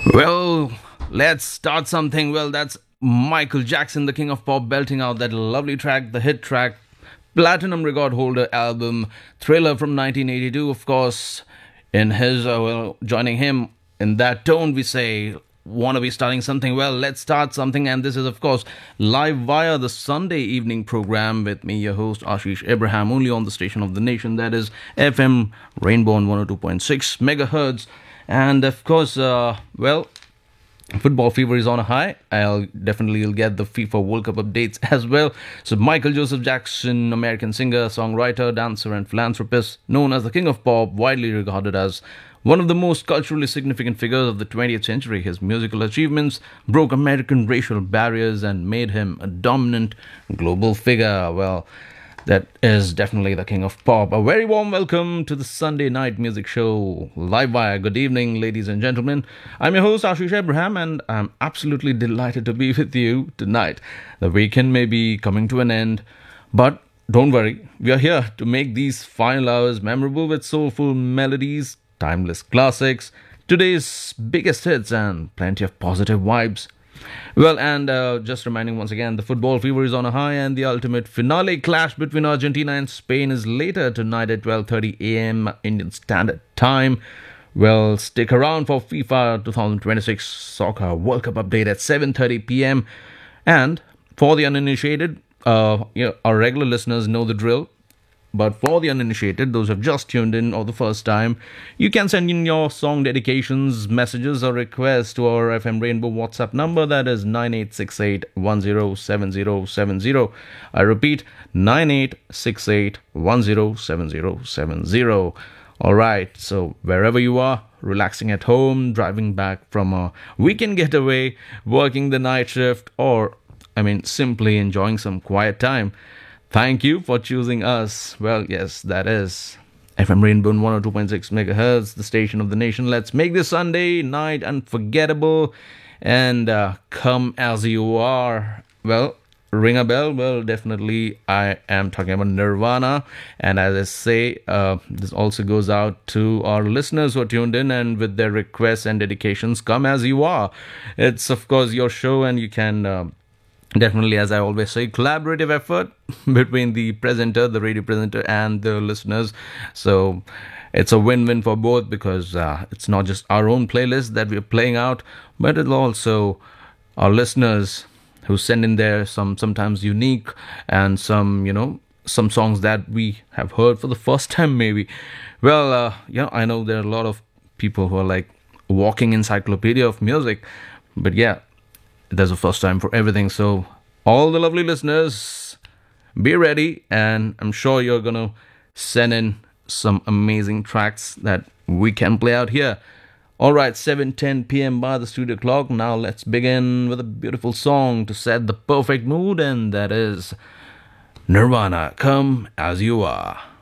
Well, let's start something. Well, that's Michael Jackson, the king of pop, belting out that lovely track, the hit track, platinum record holder album, Thriller from 1982, of course. In his, joining him in that tone, we say, wanna be starting something? Well, let's start something. And this is, of course, live via the Sunday evening program with me, your host, Ashish Abraham, only on the station of the nation, that is FM Rainbow on 102.6 megahertz. And of course, football fever is on a high. I'll definitely get the FIFA World Cup updates as well. So Michael Joseph Jackson, American singer, songwriter, dancer, and philanthropist, known as the King of Pop, widely regarded as one of the most culturally significant figures of the 20th century. His musical achievements broke American racial barriers and made him a dominant global figure. Well, that is definitely the king of pop. A very warm welcome to the Sunday night music show, live via. Good evening, ladies and gentlemen. I'm your host, Ashish Abraham, and I'm absolutely delighted to be with you tonight. The weekend may be coming to an end, but don't worry, we are here to make these final hours memorable with soulful melodies, timeless classics, today's biggest hits, and plenty of positive vibes. Well, and just reminding once again, the football fever is on a high, and the ultimate finale clash between Argentina and Spain is later tonight at 12:30 a.m. Indian Standard Time. Well, stick around for FIFA 2026 Soccer World Cup update at 7:30 p.m. And for the uninitiated, our regular listeners know the drill. But for the uninitiated, those who have just tuned in or the first time, you can send in your song dedications, messages, or requests to our FM Rainbow WhatsApp number, that is 9868107070. I repeat, 9868107070. Alright, so wherever you are, relaxing at home, driving back from a weekend getaway, working the night shift, or, simply enjoying some quiet time, thank you for choosing us. Well, yes, that is FM Rainbow 102.6 megahertz, the station of the nation. Let's make this Sunday night unforgettable and come as you are. Well, ring a bell. Well, definitely I am talking about Nirvana. And as I say, this also goes out to our listeners who are tuned in and with their requests and dedications, come as you are. It's, of course, your show, and you can definitely, as I always say, collaborative effort between the presenter, the radio presenter, and the listeners. So it's a win-win for both, because it's not just our own playlist that we're playing out, but it's also our listeners who send in there sometimes unique and some songs that we have heard for the first time maybe. Well, I know there are a lot of people who are like walking encyclopedia of music, but yeah, there's a first time for everything. So all the lovely listeners, be ready, and I'm sure you're gonna send in some amazing tracks that we can play out here. Alright, 7:10 p.m. by the studio clock. Now let's begin with a beautiful song to set the perfect mood, and that is Nirvana, Come As You Are.